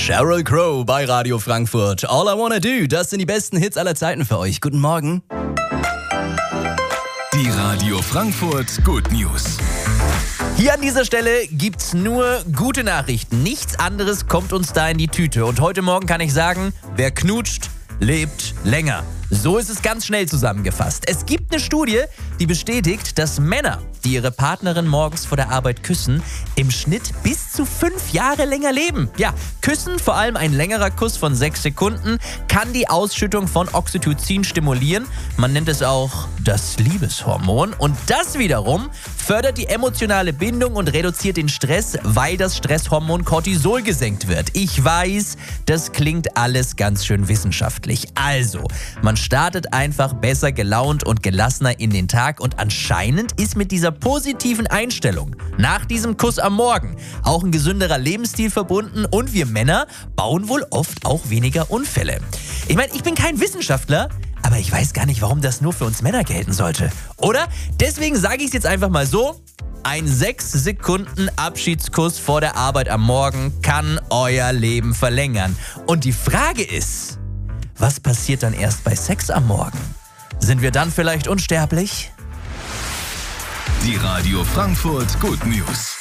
Sheryl Crow bei Radio Frankfurt. All I Wanna Do, das sind die besten Hits aller Zeiten für euch. Guten Morgen. Die Radio Frankfurt Good News. Hier an dieser Stelle gibt's nur gute Nachrichten. Nichts anderes kommt uns da in die Tüte. Und heute Morgen kann ich sagen, wer knutscht, lebt länger. So ist es ganz schnell zusammengefasst. Es gibt eine Studie, die bestätigt, dass Männer, die ihre Partnerin morgens vor der Arbeit küssen, im Schnitt bis zu 5 Jahre länger leben. Ja, Küssen, vor allem ein längerer Kuss von 6 Sekunden, kann die Ausschüttung von Oxytocin stimulieren. Man nennt es auch das Liebeshormon. Und das wiederum fördert die emotionale Bindung und reduziert den Stress, weil das Stresshormon Cortisol gesenkt wird. Ich weiß, das klingt alles ganz schön wissenschaftlich. Also, man startet einfach besser gelaunt und gelassener in den Tag und anscheinend ist mit dieser positiven Einstellung nach diesem Kuss am Morgen auch ein gesünderer Lebensstil verbunden und wir Männer bauen wohl oft auch weniger Unfälle. Ich meine, ich bin kein Wissenschaftler, aber ich weiß gar nicht, warum das nur für uns Männer gelten sollte. Oder? Deswegen sage ich es jetzt einfach mal so. Ein 6 Sekunden Abschiedskuss vor der Arbeit am Morgen kann euer Leben verlängern. Und die Frage ist, was passiert dann erst bei Sex am Morgen? Sind wir dann vielleicht unsterblich? Die Radio Frankfurt Good News.